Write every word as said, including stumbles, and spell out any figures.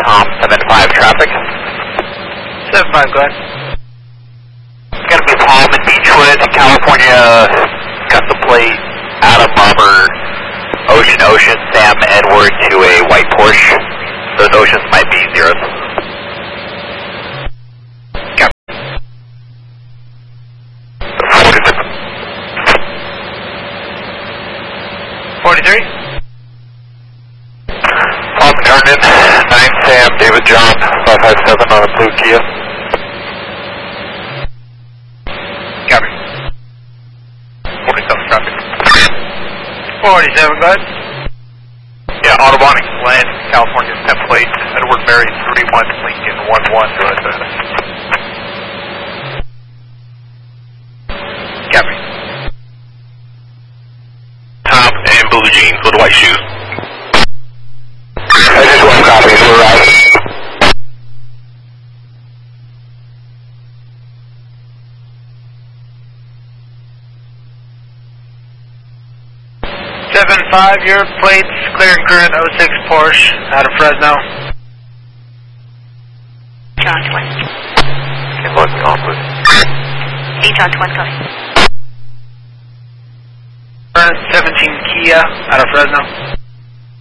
Tom, seven five traffic. seven five, go ahead. It's going to be Tom in Beechwood, California, custom plate, Adam Robert, Ocean Ocean, Sam Edward to a white Porsche. Those oceans might be zeros. forty-three? Tom Herndon, nine Sam, David John, five five seven on a blue Kia. Copy. forty-seven traffic. forty-seven, go ahead. Yeah, Autobonics, Land, California, template, Edward Mary, three one, Lincoln, one one, go ahead. Copy. Tom and blue jeans with white shoes. I just want copies, we're right. seven five, your plates, clear and current, oh six Porsche, out of Fresno. John Twin. Can log me off, please. Hey, John Twin, go ahead. Current seventeen Kia, out of Fresno.